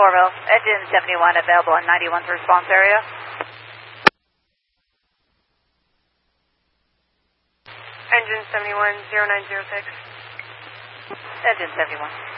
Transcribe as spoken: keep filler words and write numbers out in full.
Orville, engine seventy-one available in ninety-one's response area. Engine seventy-one, zero nine zero six. Engine seventy-one.